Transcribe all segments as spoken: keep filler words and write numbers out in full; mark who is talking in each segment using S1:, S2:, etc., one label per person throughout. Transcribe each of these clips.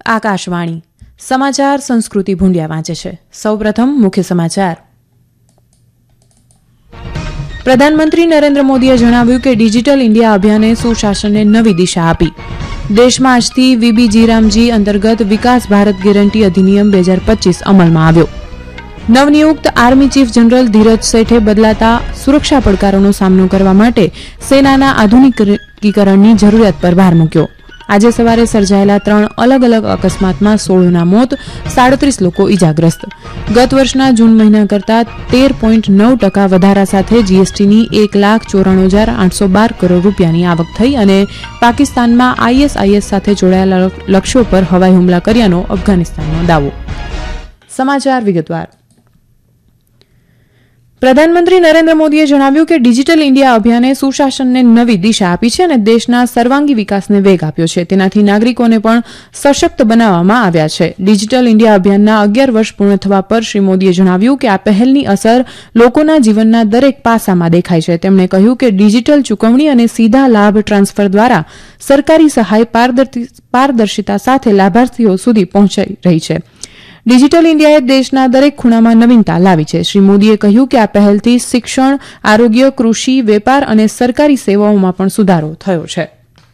S1: આકાશવાણી સમાચાર સંસ્કૃતિ ભૂંડિયા વાંચે છે. સૌપ્રથમ મુખ્ય સમાચાર. પ્રધાનમંત્રી નરેન્દ્ર મોદીએ જણાવ્યું કે ડિજિટલ ઇન્ડિયા અભિયાને સુશાસનને નવી દિશા આપી. દેશમાં આજથી વીબી જીરામજી અંતર્ગત વિકાસ ભારત ગેરંટી અધિનિયમ બે હજાર પચીસ અમલમાં આવ્યો. નવનિયુક્ત આર્મી ચીફ જનરલ ધીરજ સેઠે બદલાતા સુરક્ષા પડકારોનો સામનો કરવા માટે સેનાના આધુનિકીકરણની જરૂરિયાત પર ભાર મૂક્યો. આજે સવારે સર્જાયેલા ત્રણ અલગ અલગ અકસ્માતમાં સોળના મોત, સાડત્રીસ લોકો ઇજાગ્રસ્ત. ગત વર્ષના જૂન મહિના કરતાં તેર પોઈન્ટ નવ ટકા વધારા સાથે જીએસટીની એક લાખ ચોરાણું હજાર આઠસો બાર કરોડ રૂપિયાની આવક થઈ અને પાકિસ્તાનમાં આઈએસઆઈએસ સાથે જોડાયેલા લક્ષ્યો પર હવાઈ હુમલા કર્યાનો અફઘાનિસ્તાનનો દાવો. સમાચાર વિગતવાર. પ્રધાનમંત્રી નરેન્દ્ર મોદીએ જણાવ્યું કે ડિજિટલ ઇન્ડિયા અભિયાને સુશાસનને નવી દિશા આપી છે અને દેશના સર્વાંગી વિકાસને વેગ આપ્યો છે. તેનાથી નાગરિકોને પણ સશક્ત બનાવવામાં આવ્યા છે. ડિજિટલ ઇન્ડિયા અભિયાનના અગિયાર વર્ષ પૂર્ણ થવા પર શ્રી મોદીએ જણાવ્યું કે આ પહેલની અસર લોકોના જીવનના દરેક પાસામાં દેખાય છે. તેમણે કહ્યું કે ડિજિટલ ચૂકવણી અને સીધા લાભ ટ્રાન્સફર દ્વારા સરકારી સહાય પારદર્શિતા સાથે લાભાર્થીઓ સુધી પહોંચાઈ રહી છે. ડિજિટલ ઇન્ડિયાએ દેશના દરેક ખૂણામાં નવીનતા લાવી છે. શ્રી મોદીએ કહ્યું કે આ પહેલથી શિક્ષણ, આરોગ્ય, કૃષિ, વેપાર અને સરકારી સેવાઓમાં પણ સુધારો થયો છે.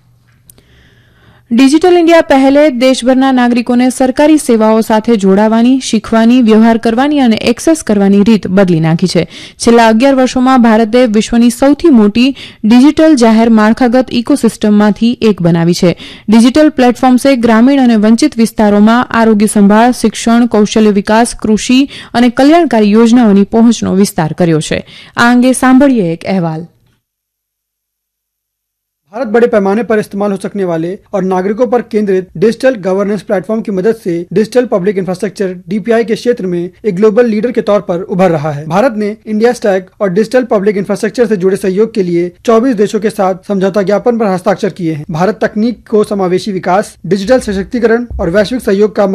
S1: ડિજિટલ ઇન્ડિયા પહેલે દેશભરના નાગરિકોને સરકારી સેવાઓ સાથે જોડાવાની, શીખવાની, વ્યવહાર કરવાની અને એક્સેસ કરવાની રીત બદલી નાખી છે. છેલ્લા અગિયાર વર્ષોમાં ભારતે વિશ્વની સૌથી મોટી ડિજિટલ જાહેર માળખાગત ઇકોસિસ્ટમમાંથી એક બનાવી છે. ડિજિટલ પ્લેટફોર્મ્સે ગ્રામીણ અને વંચિત વિસ્તારોમાં આરોગ્ય સંભાળ, શિક્ષણ, કૌશલ્ય વિકાસ, કૃષિ અને કલ્યાણકારી યોજનાઓની પહોંચનો વિસ્તાર કર્યો છે. આ અંગે સાંભળીએ એક અહેવાલ.
S2: भारत बड़े पैमाने पर इस्तेमाल हो सकने वाले और नागरिकों पर केंद्रित डिजिटल गवर्नेंस प्लेटफॉर्म की मदद से डिजिटल पब्लिक इंफ्रास्ट्रक्चर डीपीआई के क्षेत्र में एक ग्लोबल लीडर के तौर पर उभर रहा है. भारत ने इंडिया स्टैक और डिजिटल पब्लिक इंफ्रास्ट्रक्चर से जुड़े सहयोग के लिए चौबीस देशों के साथ समझौता ज्ञापन पर हस्ताक्षर किए हैं. भारत तकनीक को समावेशी विकास, डिजिटल सशक्तिकरण और वैश्विक सहयोग का